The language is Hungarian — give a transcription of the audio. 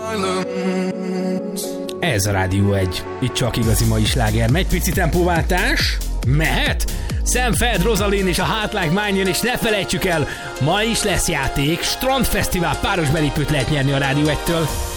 Ez a Rádió 1. Itt csak igazi mai sláger. Megy pici tempóváltás? Mehet? Sam Feld, Rosalind és a Hot Like Mine, és ne felejtsük el, ma is lesz játék. Strandfesztivál páros belépőt lehet nyerni a Rádió 1-től.